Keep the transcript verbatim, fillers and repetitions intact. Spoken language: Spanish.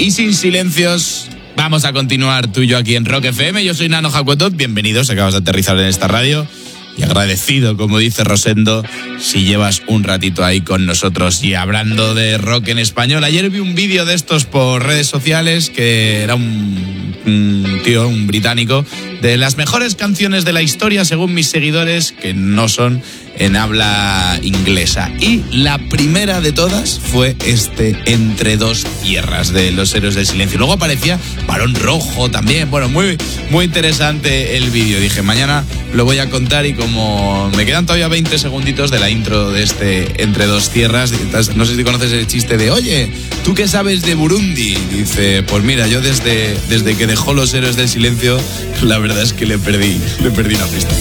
Y sin silencios, vamos a continuar tú y yo aquí en Rock F M. Yo soy Nano Jacuetot, bienvenidos, acabas de aterrizar en esta radio. Y agradecido, como dice Rosendo, si llevas un ratito ahí con nosotros. Y hablando de rock en español, ayer vi un vídeo de estos por redes sociales que era un, un tío, un británico, de las mejores canciones de la historia según mis seguidores, que no son en habla inglesa. Y la primera de todas fue este Entre dos tierras de Los Héroes del Silencio. Luego aparecía Barón Rojo también. Bueno, muy, muy interesante el vídeo. Dije, mañana lo voy a contar, y como me quedan todavía veinte segunditos de la intro de este Entre dos tierras, no sé si conoces el chiste de, oye, ¿tú qué sabes de Burundi? Dice, pues mira, yo desde, desde que dejó Los Héroes del Silencio, la verdad es que le perdí, le perdí la pista.